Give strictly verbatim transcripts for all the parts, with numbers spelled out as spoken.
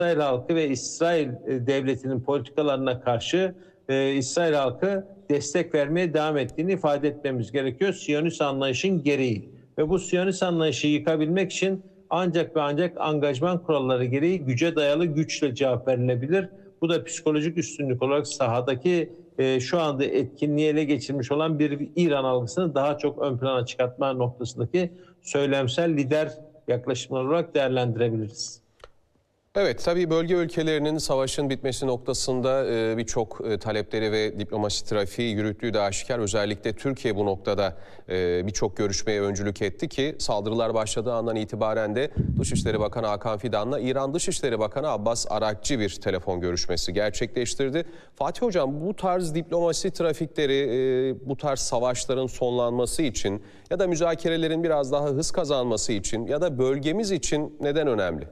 İsrail halkı ve İsrail e, devletinin politikalarına karşı e, İsrail halkı destek vermeye devam ettiğini ifade etmemiz gerekiyor. Siyonist anlayışın gereği. Ve bu Siyonist anlayışı yıkabilmek için ancak ve ancak angajman kuralları gereği güce dayalı güçle cevap verilebilir. Bu da psikolojik üstünlük olarak sahadaki e, şu anda etkinliği ele geçirmiş olan bir İran algısını daha çok ön plana çıkartma noktasındaki söylemsel lider yaklaşımlar olarak değerlendirebiliriz. Evet, tabii bölge ülkelerinin savaşın bitmesi noktasında e, birçok e, talepleri ve diplomasi trafiği yürüttüğü de aşikar. Özellikle Türkiye bu noktada e, birçok görüşmeye öncülük etti ki saldırılar başladığı andan itibaren de Dışişleri Bakanı Hakan Fidan'la İran Dışişleri Bakanı Abbas Araghçi bir telefon görüşmesi gerçekleştirdi. Fatih Hocam, bu tarz diplomasi trafikleri, e, bu tarz savaşların sonlanması için ya da müzakerelerin biraz daha hız kazanması için ya da bölgemiz için neden önemli?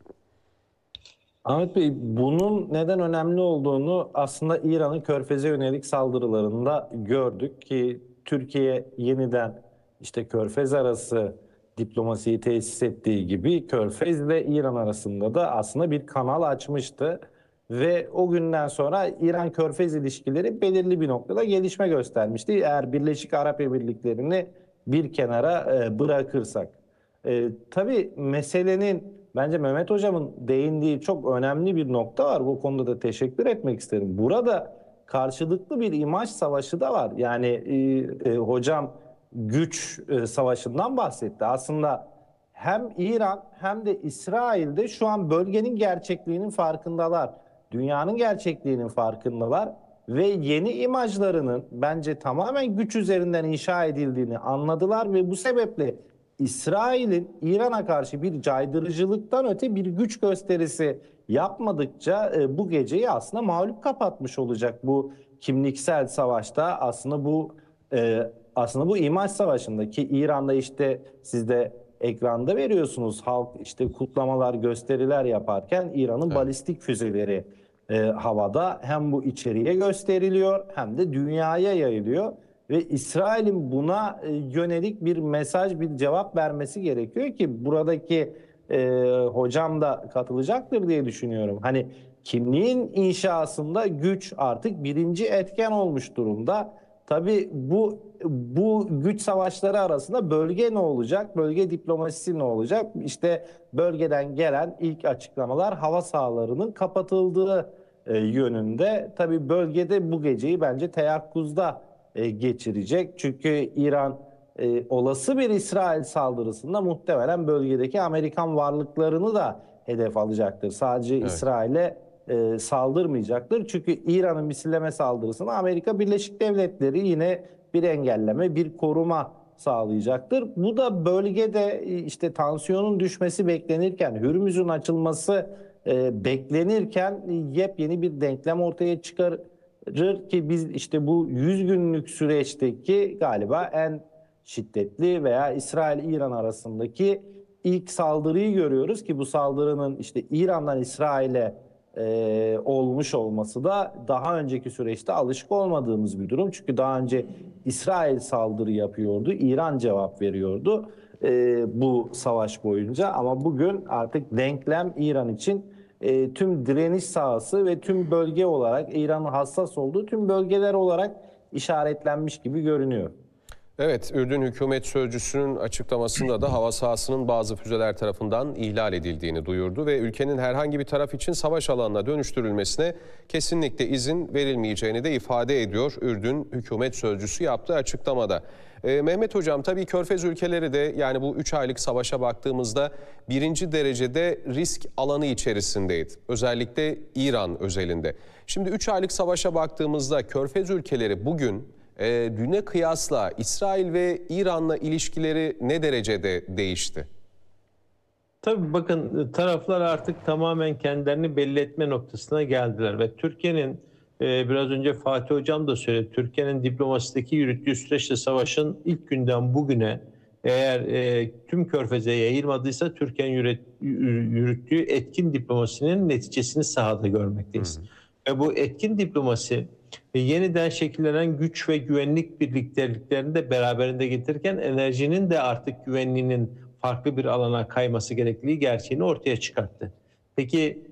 Ahmet Bey, bunun neden önemli olduğunu aslında İran'ın Körfez'e yönelik saldırılarında gördük ki Türkiye yeniden işte Körfez arası diplomasiyi tesis ettiği gibi Körfez ve İran arasında da aslında bir kanal açmıştı. Ve o günden sonra İran-Körfez ilişkileri belirli bir noktada gelişme göstermişti. Eğer Birleşik Arap Emirlikleri'ni bir kenara e, bırakırsak. E, tabii meselenin bence Mehmet Hocam'ın değindiği çok önemli bir nokta var. Bu konuda da teşekkür etmek isterim. Burada karşılıklı bir imaj savaşı da var. Yani e, e, hocam güç e, savaşından bahsetti. Aslında hem İran hem de İsrail'de şu an bölgenin gerçekliğinin farkındalar. Dünyanın gerçekliğinin farkındalar. Ve yeni imajlarının bence tamamen güç üzerinden inşa edildiğini anladılar ve bu sebeple İsrail'in İran'a karşı bir caydırıcılıktan öte bir güç gösterisi yapmadıkça e, bu geceyi aslında mağlup kapatmış olacak bu kimliksel savaşta. Aslında bu e, aslında bu imaj savaşındaki İran'da işte siz de ekranda veriyorsunuz, halk işte kutlamalar, gösteriler yaparken İran'ın Evet. balistik füzeleri e, havada hem bu içeriye gösteriliyor hem de dünyaya yayılıyor. Ve İsrail'in buna e, yönelik bir mesaj, bir cevap vermesi gerekiyor ki buradaki e, hocam da katılacaktır diye düşünüyorum. Hani kimliğin inşasında güç artık birinci etken olmuş durumda. Tabii bu bu güç savaşları arasında bölge ne olacak? Bölge diplomasisi ne olacak? İşte bölgeden gelen ilk açıklamalar hava sahalarının kapatıldığı e, yönünde. Tabii bölgede bu geceyi bence teyakkuzda e, geçirecek. Çünkü İran e, olası bir İsrail saldırısında muhtemelen bölgedeki Amerikan varlıklarını da hedef alacaktır. Sadece Evet. İsrail'e e, saldırmayacaktır. Çünkü İran'ın misilleme saldırısına Amerika Birleşik Devletleri yine bir engelleme, bir koruma sağlayacaktır. Bu da bölgede işte tansiyonun düşmesi beklenirken, Hürmüz'ün açılması e, beklenirken yepyeni bir denklem ortaya çıkar ki biz işte bu yüz günlük süreçteki galiba en şiddetli veya İsrail-İran arasındaki ilk saldırıyı görüyoruz ki bu saldırının işte İran'dan İsrail'e e, olmuş olması da daha önceki süreçte alışık olmadığımız bir durum. Çünkü daha önce İsrail saldırı yapıyordu, İran cevap veriyordu e, bu savaş boyunca. Ama bugün artık denklem İran için e, tüm direniş sahası ve tüm bölge olarak İran'ın hassas olduğu tüm bölgeler olarak işaretlenmiş gibi görünüyor. Evet, Ürdün hükümet sözcüsünün açıklamasında da hava sahasının bazı füzeler tarafından ihlal edildiğini duyurdu ve ülkenin herhangi bir taraf için savaş alanına dönüştürülmesine kesinlikle izin verilmeyeceğini de ifade ediyor Ürdün hükümet sözcüsü yaptığı açıklamada. Ee, Mehmet Hocam, tabii Körfez ülkeleri de yani bu üç aylık savaşa baktığımızda birinci derecede risk alanı içerisindeydi. Özellikle İran özelinde. Şimdi üç aylık savaşa baktığımızda Körfez ülkeleri bugün E, düne kıyasla İsrail ve İran'la ilişkileri ne derecede değişti? Tabii bakın taraflar artık tamamen kendilerini belli etme noktasına geldiler ve Türkiye'nin e, biraz önce Fatih Hocam da söyledi. Türkiye'nin diplomasideki yürüttüğü süreçte savaşın ilk günden bugüne eğer e, tüm Körfez'e yayılmadıysa Türkiye'nin yürüt, yürüttüğü etkin diplomasinin neticesini sahada görmekteyiz. Hı hı. Ve bu etkin diplomasi e, yeniden şekillenen güç ve güvenlik birlikteliklerini de beraberinde getirirken enerjinin de artık güvenliğinin farklı bir alana kayması gerekliliği gerçeğini ortaya çıkarttı. Peki